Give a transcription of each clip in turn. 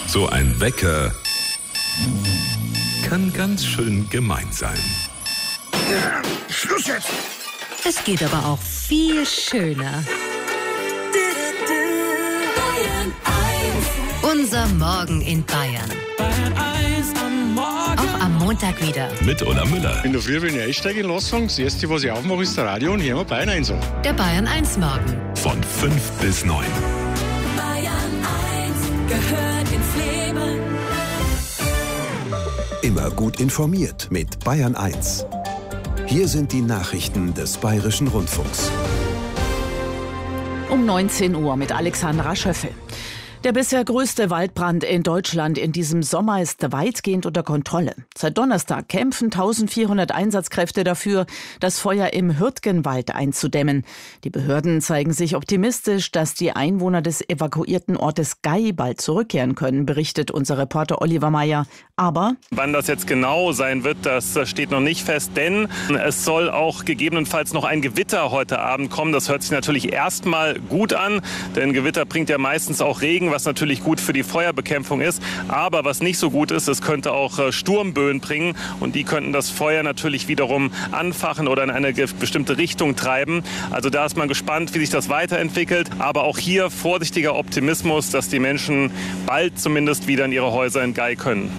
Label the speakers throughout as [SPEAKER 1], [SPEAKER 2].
[SPEAKER 1] So ein Wecker kann ganz schön gemein sein.
[SPEAKER 2] Schluss jetzt!
[SPEAKER 3] Es geht aber auch viel schöner. Unser Morgen in Bayern. Auch am Montag wieder.
[SPEAKER 1] Mit Ola Müller.
[SPEAKER 4] In der Früh, wenn ich einsteige, lasse das erste, was ich aufmache, ist der Radio und hören wir Bayern 1 an.
[SPEAKER 3] Der Bayern 1 Morgen.
[SPEAKER 1] Von 5 bis 9.
[SPEAKER 5] Bayern 1 gehört ins Leben.
[SPEAKER 6] Immer gut informiert mit Bayern 1. Hier sind die Nachrichten des Bayerischen Rundfunks.
[SPEAKER 7] Um 19 Uhr mit Alexandra Schöffel. Der bisher größte Waldbrand in Deutschland in diesem Sommer ist weitgehend unter Kontrolle. Seit Donnerstag kämpfen 1400 Einsatzkräfte dafür, das Feuer im Hürtgenwald einzudämmen. Die Behörden zeigen sich optimistisch, dass die Einwohner des evakuierten Ortes Gay bald zurückkehren können, berichtet unser Reporter Oliver Meyer. Aber
[SPEAKER 8] wann das jetzt genau sein wird, das steht noch nicht fest, denn es soll auch gegebenenfalls noch ein Gewitter heute Abend kommen. Das hört sich natürlich erstmal gut an, denn Gewitter bringt ja meistens auch Regen, was natürlich gut für die Feuerbekämpfung ist. Aber was nicht so gut ist, es könnte auch Sturmböen bringen und die könnten das Feuer natürlich wiederum anfachen oder in eine bestimmte Richtung treiben. Also da ist man gespannt, wie sich das weiterentwickelt. Aber auch hier vorsichtiger Optimismus, dass die Menschen bald zumindest wieder in ihre Häuser in Gay können.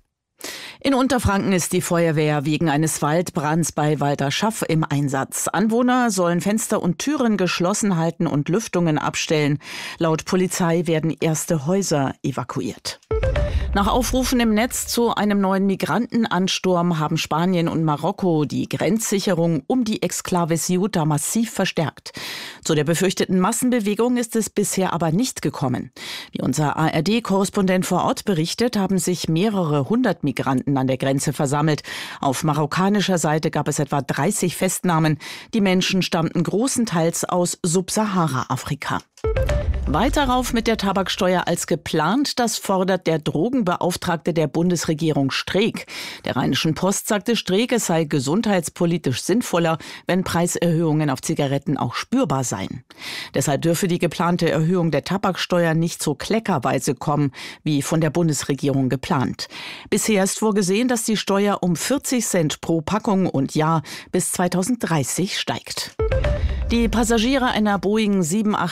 [SPEAKER 7] In Unterfranken ist die Feuerwehr wegen eines Waldbrands bei Walderschaff im Einsatz. Anwohner sollen Fenster und Türen geschlossen halten und Lüftungen abstellen. Laut Polizei werden erste Häuser evakuiert. Nach Aufrufen im Netz zu einem neuen Migrantenansturm haben Spanien und Marokko die Grenzsicherung um die Exklave Ceuta massiv verstärkt. Zu der befürchteten Massenbewegung ist es bisher aber nicht gekommen. Wie unser ARD-Korrespondent vor Ort berichtet, haben sich mehrere hundert Migranten an der Grenze versammelt. Auf marokkanischer Seite gab es etwa 30 Festnahmen. Die Menschen stammten großenteils aus Subsahara-Afrika. Weiter rauf mit der Tabaksteuer als geplant, das fordert der Drogenbeauftragte der Bundesregierung Streeck. Der Rheinischen Post sagte Streeck, es sei gesundheitspolitisch sinnvoller, wenn Preiserhöhungen auf Zigaretten auch spürbar seien. Deshalb dürfe die geplante Erhöhung der Tabaksteuer nicht so kleckerweise kommen, wie von der Bundesregierung geplant. Bisher ist vorgesehen, dass die Steuer um 40 Cent pro Packung und Jahr bis 2030 steigt. Die Passagiere einer Boeing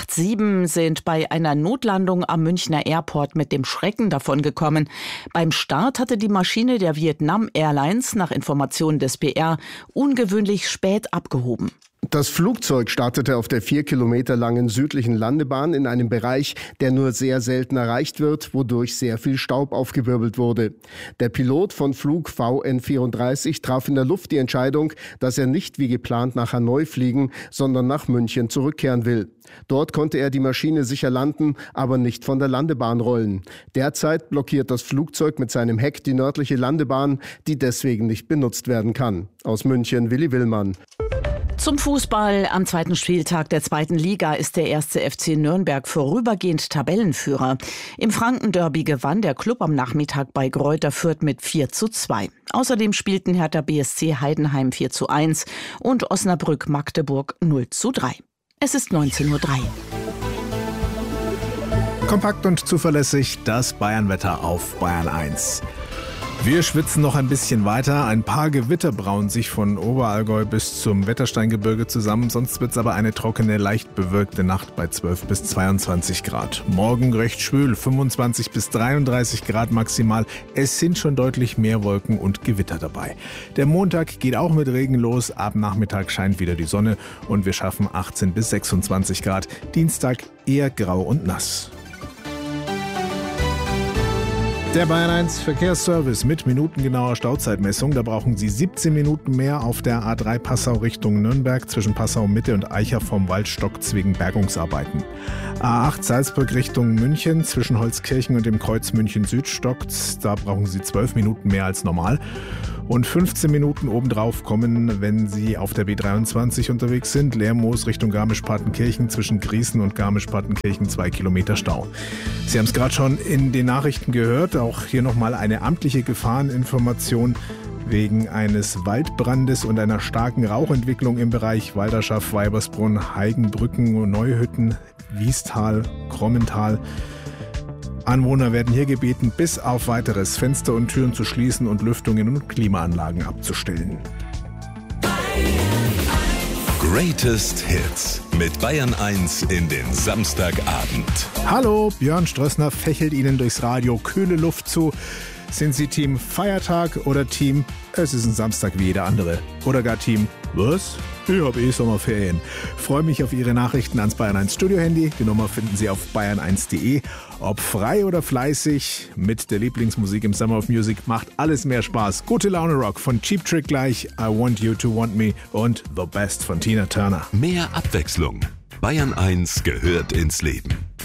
[SPEAKER 7] 787 sind bei einer Notlandung am Münchner Airport mit dem Schrecken davongekommen. Beim Start hatte die Maschine der Vietnam Airlines nach Informationen des BR ungewöhnlich spät abgehoben.
[SPEAKER 9] Das Flugzeug startete auf der 4 Kilometer langen südlichen Landebahn in einem Bereich, der nur sehr selten erreicht wird, wodurch sehr viel Staub aufgewirbelt wurde. Der Pilot von Flug VN34 traf in der Luft die Entscheidung, dass er nicht wie geplant nach Hanoi fliegen, sondern nach München zurückkehren will. Dort konnte er die Maschine sicher landen, aber nicht von der Landebahn rollen. Derzeit blockiert das Flugzeug mit seinem Heck die nördliche Landebahn, die deswegen nicht benutzt werden kann. Aus München, Willi Willmann.
[SPEAKER 7] Zum Fußball. Am zweiten Spieltag der zweiten Liga ist der 1. FC Nürnberg vorübergehend Tabellenführer. Im Franken-Derby gewann der Klub am Nachmittag bei Greuther Fürth mit 4:2. Außerdem spielten Hertha BSC Heidenheim 4:1 und Osnabrück Magdeburg 0:3. Es ist 19:03 Uhr.
[SPEAKER 10] Kompakt und zuverlässig das Bayernwetter auf Bayern 1. Wir schwitzen noch ein bisschen weiter. Ein paar Gewitter brauen sich von Oberallgäu bis zum Wettersteingebirge zusammen. Sonst wird es aber eine trockene, leicht bewölkte Nacht bei 12 bis 22 Grad. Morgen recht schwül, 25 bis 33 Grad maximal. Es sind schon deutlich mehr Wolken und Gewitter dabei. Der Montag geht auch mit Regen los. Ab Nachmittag scheint wieder die Sonne und wir schaffen 18 bis 26 Grad. Dienstag eher grau und nass. Der Bayern 1 Verkehrsservice mit minutengenauer Stauzeitmessung. Da brauchen Sie 17 Minuten mehr auf der A3 Passau Richtung Nürnberg zwischen Passau Mitte und Eicher vom Waldstock wegen Bergungsarbeiten. A8 Salzburg Richtung München zwischen Holzkirchen und dem Kreuz München Süd stockt's. Da brauchen Sie 12 Minuten mehr als normal. Und 15 Minuten obendrauf kommen, wenn Sie auf der B23 unterwegs sind. Lermoos Richtung Garmisch-Partenkirchen zwischen Griesen und Garmisch-Partenkirchen 2 Kilometer Stau. Sie haben es gerade schon in den Nachrichten gehört. Auch hier nochmal eine amtliche Gefahreninformation. Wegen eines Waldbrandes und einer starken Rauchentwicklung im Bereich Walderschaff, Weibersbrunn, Heigenbrücken, Neuhütten, Wiestal, Krommental. Anwohner werden hier gebeten, bis auf Weiteres Fenster und Türen zu schließen und Lüftungen und Klimaanlagen abzustellen.
[SPEAKER 1] Greatest Hits mit Bayern 1 in den Samstagabend.
[SPEAKER 10] Hallo, Björn Strössner fächelt Ihnen durchs Radio kühle Luft zu. Sind Sie Team Feiertag oder Team es ist ein Samstag wie jeder andere? Oder gar Team was? Ich habe Sommerferien. Freue mich auf Ihre Nachrichten ans Bayern 1 Studio-Handy. Die Nummer finden Sie auf bayern1.de. Ob frei oder fleißig, mit der Lieblingsmusik im Summer of Music macht alles mehr Spaß. Gute Laune Rock von Cheap Trick gleich, I Want You to Want Me und The Best von Tina Turner.
[SPEAKER 1] Mehr Abwechslung. Bayern 1 gehört ins Leben.